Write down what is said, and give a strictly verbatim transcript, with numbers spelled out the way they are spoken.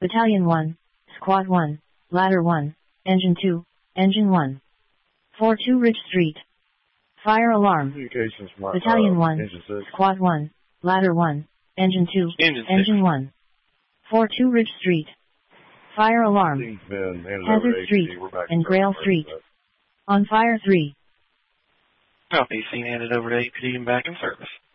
Battalion one, Squad one, Ladder one, Engine two, Engine one. four two Rich Street. Fire alarm. Communications, my, Battalion uh, one, Engine six. Squad one, Ladder one, Engine two, Engine six. Engine one. four two Rich Street. Fire alarm. Things been handed over Hazard to Street A P D. We're back and in Grail service, Street. but- On fire three. Copy. Scene handed over to A P D and back in service.